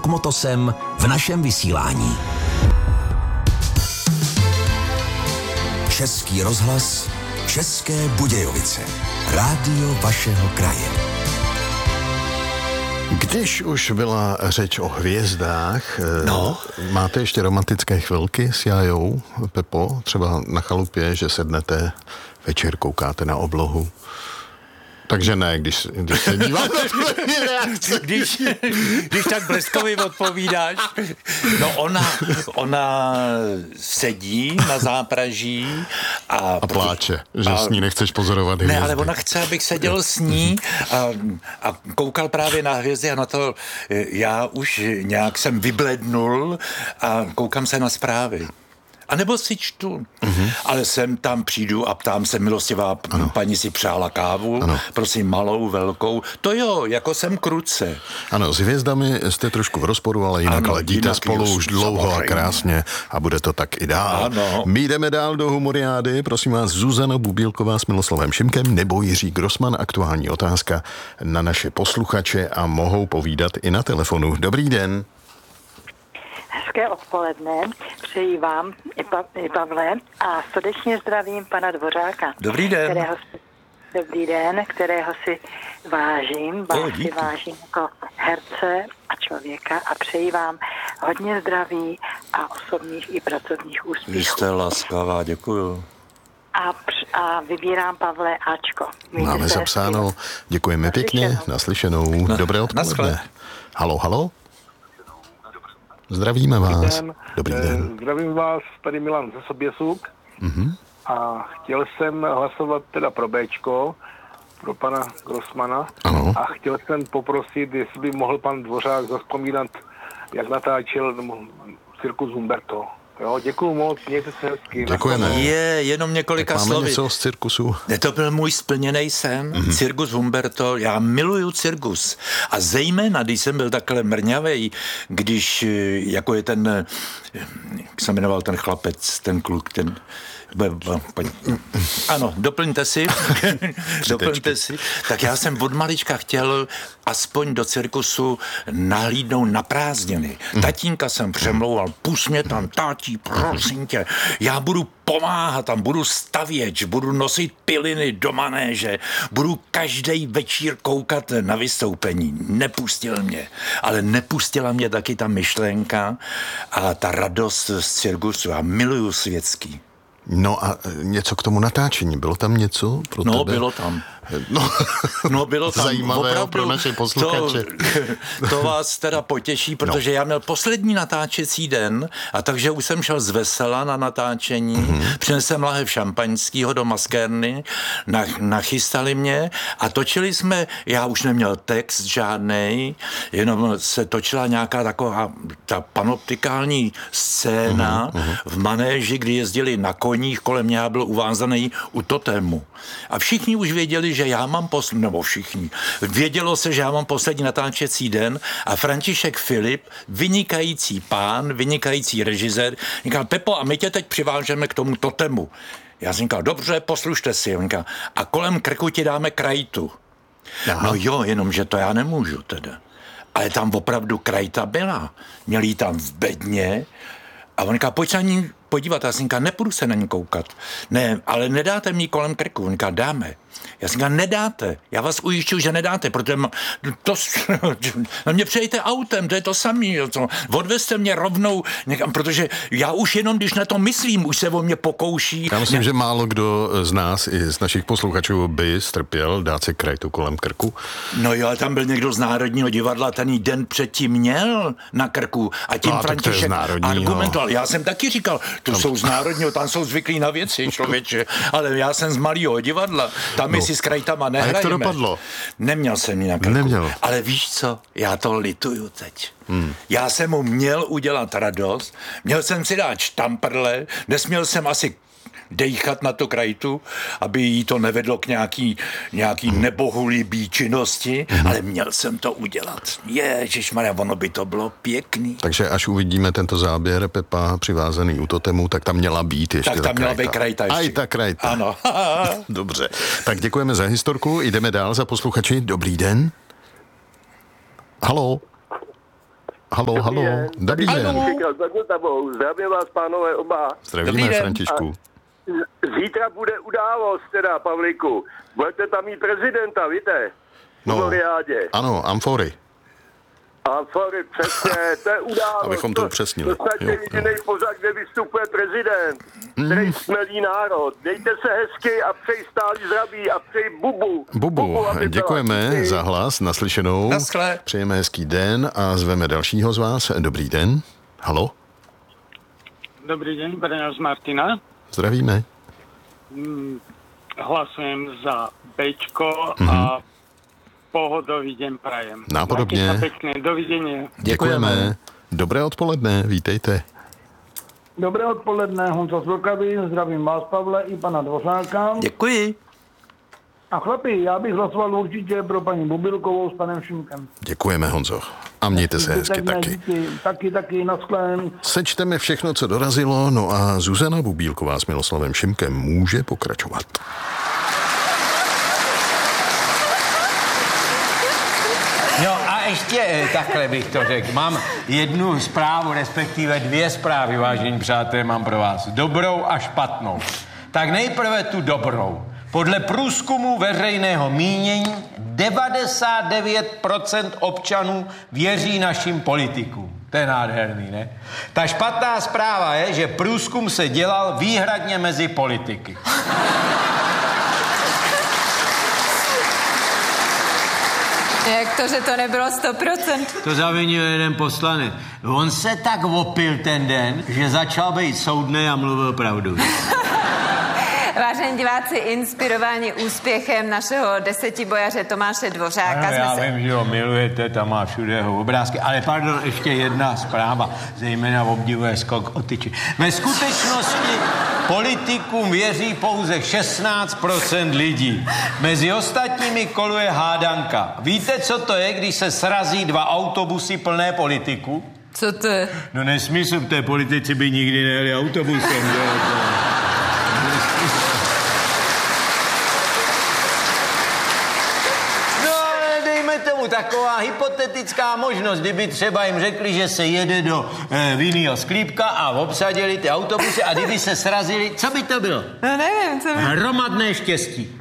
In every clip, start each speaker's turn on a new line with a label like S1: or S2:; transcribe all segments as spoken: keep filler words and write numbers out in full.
S1: Rockmotosem v našem vysílání. Český rozhlas, České Budějovice. Rádio vašeho kraje.
S2: Když už byla řeč o hvězdách,
S3: no.
S2: Máte ještě romantické chvilky s Jájou, Pepo? Třeba na chalupě, že sednete, večer koukáte na oblohu. Takže ne, když, když se dívám na tvoji reakci.
S3: Když, když tak bleskově odpovídáš. No ona, ona sedí na zápraží a...
S2: A pláče, že
S3: a,
S2: s ní nechceš pozorovat hvězdy.
S3: Ne, ale ona chce, abych seděl s ní a, a koukal právě na hvězdy a na to já už nějak jsem vyblednul a koukám se na zprávy. A nebo si čtu. Uh-huh. Ale sem tam přijdu a ptám se, milostivá ano. paní si přála kávu, ano. prosím malou, velkou. To jo, jako jsem kruce.
S2: Ano, s hvězdami jste trošku v rozporu, ale jinak ano, ledíte jinak spolu už dlouho samozřejmě. A krásně a bude to tak i dál.
S3: Ano.
S2: My jdeme dál do humoriády, prosím vás, Zuzana Bubílková s Miloslavem Šimkem nebo Jiří Grossman, aktuální otázka na naše posluchače a mohou povídat i na telefonu. Dobrý den.
S4: Hezké odpoledne, přeji vám i, pa, i Pavle a srdečně zdravím pana Dvořáka.
S3: Dobrý den.
S4: Kterého si, dobrý den, kterého si vážím, vás oh, si vážím jako herce a člověka a přeji vám hodně zdraví a osobních i pracovních úspěchů.
S3: Vy jste laskavá, děkuju.
S4: A, a vybírám Pavle Ačko. Mějte
S2: Máme zapsáno, děkujeme pěkně, naslyšenou, na, dobré odpoledne. Halo, halo. Zdravíme vás.
S5: Dobrý den.
S2: Dobrý den.
S5: Zdravím vás, tady Milan ze Soběsuk. Uh-huh. A chtěl jsem hlasovat teda pro Béčko, pro pana Grossmana.
S2: Ano.
S5: A chtěl jsem poprosit, jestli by mohl pan Dvořák zavzpomínat, jak natáčel Cirkus Humberto. Jo, děkuju moc, mějte se hezky.
S2: Děkujeme.
S3: Je, jenom několika
S2: tak máme
S3: slovy.
S2: něco z cirkusu.
S3: Ne, to byl můj splněnej sen, mm-hmm. Cirkus Humberto, já miluju cirkus. A zejména, když jsem byl takhle mrňavej, když, jako je ten, jak se jmenoval ten chlapec, ten kluk, ten... Ano, doplňte si, doplňte si. Tak já jsem od malička chtěl aspoň do cirkusu nahlídnout na prázdniny. Mm. Tatínka jsem přemlouval, pust mě tam, tátí, prosím tě, já budu pomáhat tam, budu stavěč, budu nosit piliny do manéže, budu každý večír koukat na vystoupení. Nepustil mě, ale nepustila mě taky ta myšlenka a ta radost z cirkusu. Já miluju světský.
S2: No a něco k tomu natáčení, bylo tam něco pro
S3: no,
S2: tebe?
S3: bylo tam.
S2: No,
S3: no bylo tam.
S2: Zajímavé
S3: opravdu,
S2: pro naše posluchače.
S3: To, to vás teda potěší, protože no. já měl poslední natáčecí den a takže už jsem šel z vesela na natáčení, mm-hmm. přinesl lahev šampaňskýho do maskérny, na, nachystali mě a točili jsme, já už neměl text žádnej, jenom se točila nějaká taková ta panoptikální scéna mm-hmm. v manéži, kdy jezdili na koních, kolem mě byl uvázaný u totému. A všichni už věděli, že já mám poslední, nebo všichni, vědělo se, že já mám poslední natáčecí den a František Filip, vynikající pán, vynikající režisér, říkal, Pepo, a my tě teď přivážeme k tomu totemu. Já jsem říkal, dobře, poslušte si. Říkal, a kolem krku ti dáme krajtu. Aha. No jo, jenomže to já nemůžu teda. Ale tam opravdu krajta byla. Měl jí tam v bedně a on říkal, pojď se na ní podívat. Já jsem říkal, nepůjdu se na ní koukat. Ne, ale nedáte mi kolem krku. On říkal, dáme. Já jsem říkal, nedáte. Já vás ujišťuju, že nedáte, protože to, na mě přejďte autem, to je to samý. Odvezte mě rovnou někam, protože já už jenom, když na to myslím, už se o mě pokouší.
S2: Já myslím,
S3: ne...
S2: že málo kdo z nás i z našich posluchačů by strpěl dát si krajtu kolem krku.
S3: No jo, tam byl někdo z Národního divadla, ten den předtím měl na krku a tím no, František argumentoval. Já jsem taky říkal, to tam... jsou z Národního, tam jsou zvyklí na věci, člověče, ale já jsem z malého divadla, tam my no. si s krajtama nehrajeme.
S2: A jak to dopadlo?
S3: Neměl jsem ji na krku.
S2: Neměl.
S3: Ale víš co, já to lituju teď. Hmm. Já jsem mu měl udělat radost, měl jsem si dát štamprle, nesměl jsem asi dejchat na tu krajtu, aby jí to nevedlo k nějaký, nějaký hmm. nebohulibý činnosti, hmm. ale měl jsem to udělat. Ježišmarja, ono by to bylo pěkný.
S2: Takže až uvidíme tento záběr Pepa přivázaný u totemu, tak tam měla být ještě
S3: tak
S2: ta
S3: tam
S2: krajta.
S3: měla být krajta ještě.
S2: A i ta krajta.
S3: Ano.
S2: Dobře. Tak děkujeme za historku, jdeme dál za posluchači. Dobrý den. Haló. Halo, halo. Dobrý den.
S6: Zdravím vás, pánové, oba.
S2: Zdravíme, Františku.
S6: Zítra bude událost, teda, Pavlíku. Budete tam mít prezidenta, víte?
S2: No, ano, amfory.
S6: Amfory, přesně, to je událost.
S2: Abychom to upřesnili.
S6: To je jediný pořad, kde vystupuje prezident,
S2: mm.
S6: který smelí národ. Dejte se hezky a přeji stálý zdraví a přeji bubu.
S2: Bubu, bubu děkujeme byla. za hlas, naslyšenou.
S3: Naschle.
S2: Přejeme hezký den a zveme dalšího z vás. Dobrý den. Halo.
S7: Dobrý den, Brňo z Martina.
S2: Zdravíme.
S7: Hmm, hlasujem za Bčko
S2: mm-hmm.
S7: a pohodový den prajem.
S2: Nápodobně.
S7: Pěkně, dovidění.
S2: Děkujeme. Dobré odpoledne, vítejte.
S8: Dobré odpoledne, Honza z Vlkavy, zdravím vás, Pavle, i pana Dvořáka.
S3: Děkuji.
S8: A chlapi, já bych hlasoval určitě pro paní Bubilkovou s panem Šimkem.
S2: Děkujeme, Honzo. A mějte se hezky taky.
S8: Díky. Taky, taky, naschlén.
S2: Sečteme všechno, co dorazilo, no a Zuzana Bubílková s Miloslavem Šimkem může pokračovat.
S9: No a ještě takhle bych to řekl. Mám jednu zprávu, respektive dvě zprávy, vážení přátelé, mám pro vás. Dobrou a špatnou. Tak nejprve tu dobrou. Podle průzkumu veřejného mínění devadesát devět procent občanů věří našim politikům. To je nádherný, ne? Ta špatná zpráva je, že průzkum se dělal výhradně mezi politiky.
S10: Jak to, že to nebylo sto procent?
S9: To zavinil jeden poslanec. On se tak opil ten den, že začal být soudnej a mluvil pravdu.
S10: Vážení diváci, inspirováni úspěchem našeho desetibojaře Tomáše Dvořáka.
S9: Ano, já
S10: se...
S9: vím, že ho milujete, tam má všude jeho obrázky, ale pardon, ještě jedna zpráva, zejména obdivuje skok o tyči. Ve skutečnosti politikům věří pouze šestnáct procent lidí. Mezi ostatními koluje hádanka. Víte, co to je, když se srazí dva autobusy plné politiků?
S10: Co to je?
S9: No nesmysl, té politici by nikdy nejeli autobusem, že? Tomu taková hypotetická možnost, kdyby třeba jim řekli, že se jede do e, vinného sklípka a obsadili ty autobusy a kdyby se srazili, co by to bylo?
S10: No nevím, co by...
S9: Hromadné štěstí.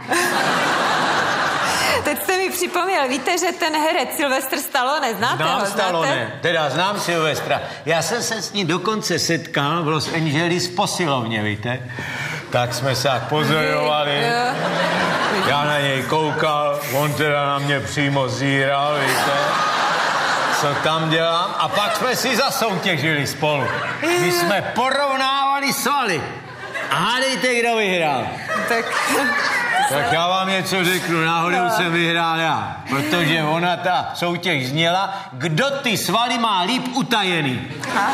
S10: Teď jste mi připomněl, víte, že ten herec Sylvester Stallone, znáte
S9: znám
S10: ho?
S9: Stallone,
S10: znáte?
S9: teda znám Sylvestra. Já jsem se s ní dokonce setkal v Los Angeles posilovně, víte? Tak jsme se tak pozorovali. Já na něj koukal, on teda na mě přímo zíral, víte? Co tam dělám? A pak jsme si zasoutěžili spolu. My jsme porovnávali svaly. A hádejte, kdo vyhrál.
S10: Tak...
S9: Tak já vám něco řeknu, náhodou jsem vyhrál já, protože ona ta soutěž zněla, kdo ty svaly má líp utajený.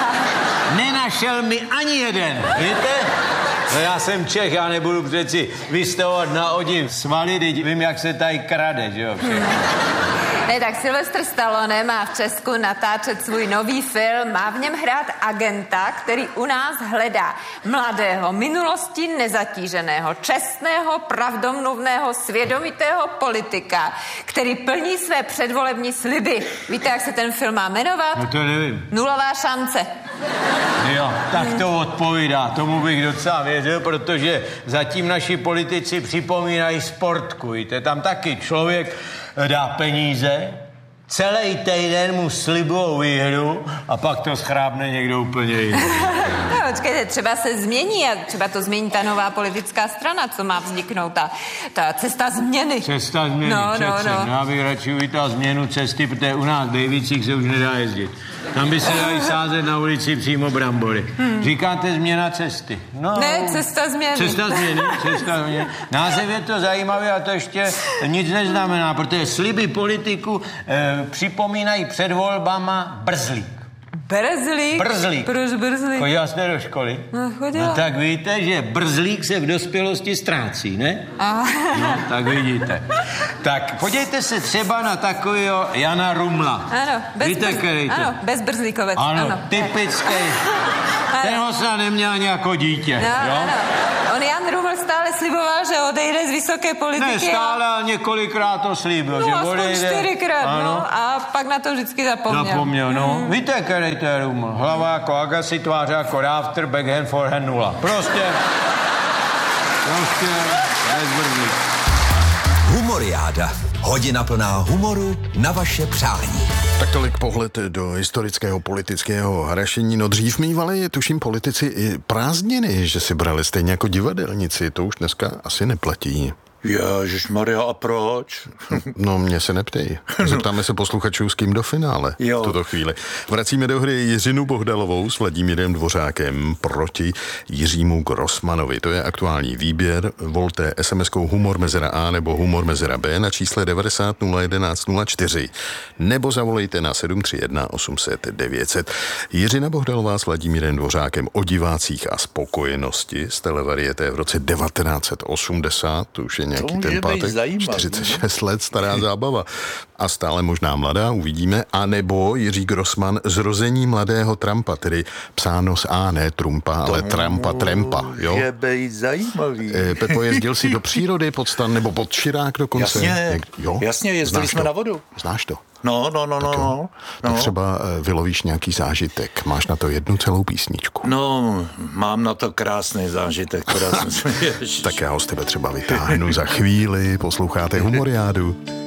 S9: Nenašel mi ani jeden, víte? No já jsem Čech, já nebudu přeci vystavovat na odiv svaly, teď vím, jak se tady krade, že jo, všechno.
S10: Ne, tak Sylvester Stallone má v Česku natáčet svůj nový film, má v něm hrát agenta, který u nás hledá mladého, minulosti nezatíženého, čestného, pravdomluvného, svědomitého politika, který plní své předvolební sliby. Víte, jak se ten film má jmenovat?
S9: No to nevím.
S10: Nulová šance.
S9: Jo, tak to odpovídá, tomu bych docela věřil, protože zatím naši politici připomínají sportku, víte, tam taky člověk dá peníze, celý týden mu slibujou výhru a pak to schrábne někdo úplně jiný.
S10: No, počkejte, třeba se změní a třeba to změní ta nová politická strana, co má vzniknout, ta, ta cesta změny.
S9: Cesta změny,
S10: no,
S9: přece.
S10: No, no.
S9: No, já bych radši uvítal změnu cesty, protože u nás v Dejvicích se už nedá jezdit. Tam by se dají sázet na ulici přímo brambory. Hmm. Říkáte změna cesty. No,
S10: ne, cesta změny.
S9: Cesta změny, cesta změny. Název je to zajímavé a to ještě nic neznamená, protože sliby politiku eh, připomínají před volbama brzlík.
S10: Brzlík?
S9: Brzlík.
S10: Proč brzlík?
S9: Chodila jste do školy?
S10: No, chodila.
S9: No tak víte, že brzlík se v dospělosti ztrácí, ne?
S10: Aha.
S9: No, tak vidíte. Tak podívejte se třeba na takového Jana Rumla.
S10: Ano, bez,
S9: víte,
S10: brz... ano, bez brzlíkovec.
S9: Ano,
S10: ano.
S9: typický. Ten ho se neměl ani jako dítě,
S10: no,
S9: jo?
S10: Ano. On Jan pan Ruml stále sliboval, že odejde z vysoké politiky.
S9: Ne, stále, ale několikrát to slíbil,
S10: no,
S9: že
S10: aspoň
S9: odejde.
S10: čtyřikrát,
S9: ano.
S10: no. A pak na to vždycky zapomněl.
S9: Zapomněl, no.
S10: Mm.
S9: Víte, který to je Ruml? Hlava jako Agassi, tvář jako Rafter, backhand, forehand, nula. Prostě... prostě... nezbrzí.
S1: Humoriáda. Hodina plná humoru na vaše přání.
S2: Tak tolik pohled do historického politického harašení. No dřív mívali, tuším, politici i prázdniny, že si brali stejně jako divadelníci. To už dneska asi neplatí.
S3: Ježišmarja, a proč?
S2: No, mě se neptej. Zeptáme se posluchačů, s kým do finále
S3: jo.
S2: v tuto chvíli. Vracíme do hry Jiřinu Bohdalovou s Vladimírem Dvořákem proti Jiřímu Grossmanovi. To je aktuální výběr. Volte es em eskou humor mezera A nebo humor mezera B na čísle devadesát nula jedenáct nula čtyři nebo zavolejte na sedm tři jedna osm set devět set. Jiřina Bohdalová s Vladimírem Dvořákem o divácích a spokojenosti z televarieté v roce devatenáct set osmdesát. To už je nějaký ten pátek, čtyřicet šest let stará zábava. A stále možná mladá, uvidíme. A nebo Jiří Grossman, Zrození mladého Trumpa, tedy psáno s A, ne Trumpa, ale Trumpa, Trempa. Jo?
S3: Je bej zajímavý.
S2: E, Pepo, jezdil si do přírody pod stan, nebo pod Širák dokonce?
S3: Jasně,
S2: Jak, jo?
S3: jasně, jezdili jsme
S2: to?
S3: na vodu.
S2: Znáš to?
S3: No, no, no, no, no.
S2: Tak
S3: no.
S2: třeba vylovíš nějaký zážitek. Máš na to jednu celou písničku.
S3: No, mám na to krásný zážitek, která jsem si...
S2: Tak já ho z tebe třeba vytáhnu za chvíli. Posloucháte Humoriádu.